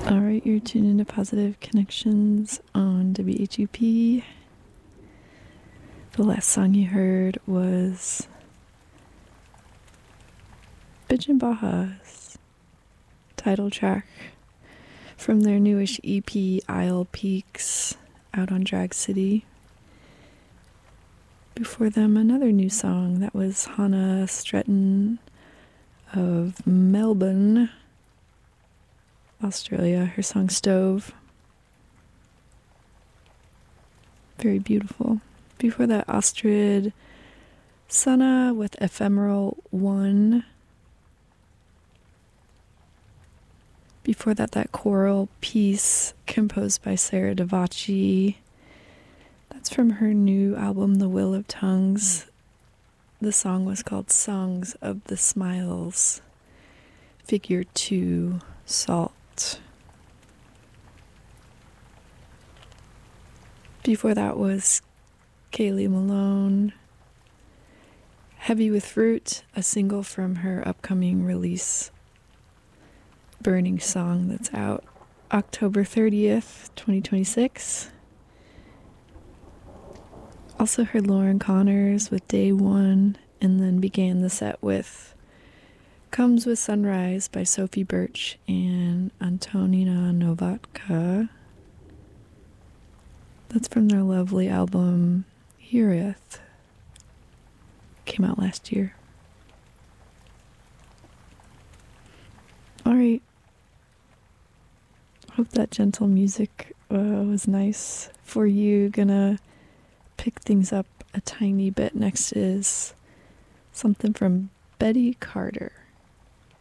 All right, you're tuned into Positive Connections on WHUP. The last song you heard was Bitchin' Baja's title track from their newish EP, Isle Peaks, out on Drag City. Before them, another new song that was Hannah Stretton of Melbourne, Australia. Her song Stove. Very beautiful. Before that, Astrid Sana with Ephemeral One. Before that, that choral piece composed by Sarah Davachi. That's from her new album, The Will of Tongues. The song was called Songs of the Smiles, Figure 2, Salt. Before that was Kaylee Malone, Heavy with Fruit, a single from her upcoming release, Burning Song, that's out October 30th, 2026. Also heard Lauren Connors with Day One, and then began the set with Comes with Sunrise by Sophie Birch and Antonina Novatka. That's from their lovely album Heareth. Came out last year. All right. Hope that gentle music was nice for you. Gonna pick things up a tiny bit. Next is something from Betty Carter.